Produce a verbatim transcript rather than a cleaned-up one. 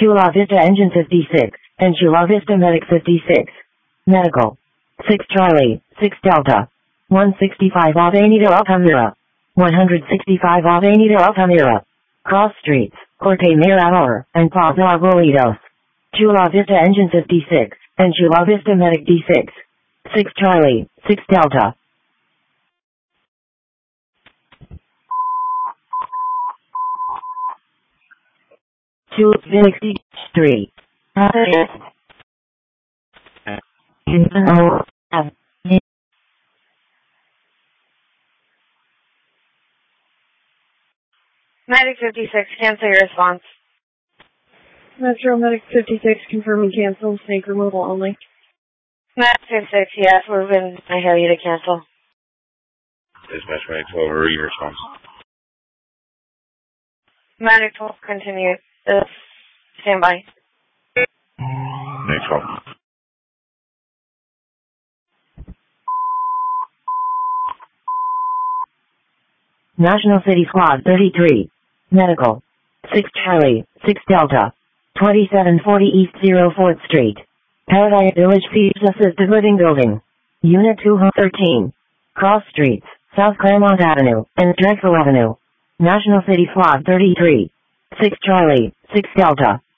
Chula Vista Engine fifty-six, and Chula Vista Medic fifty-six. Medical. six Charlie, six Delta. one sixty-five Avenida Altamira. one sixty-five Avenida Altamira. Cross Streets, Corte Mirador, and Plaza Arbolitos. Chula Vista Engine fifty-six, and Chula Vista Medic D six. six Charlie, six Delta. Chula Vista three. Medic fifty-six, cancel your response. Metro Medic fifty-six, confirming cancel, snake removal only. Medic fifty-six, yes, we've been, I hear you to cancel. Dispatch Medic twelve, read your response. Medic twelve, continue. Uh, stand by. Medic twelve. National City Squad thirty-three. Medical. six Charlie, six Delta. twenty-seven forty East oh fourth Street. Paradise Village Peeps Assisted Living Building. Unit two thirteen. Cross Streets, South Claremont Avenue, and Drexel Avenue. National City Squad thirty-three. six Charlie, six Delta.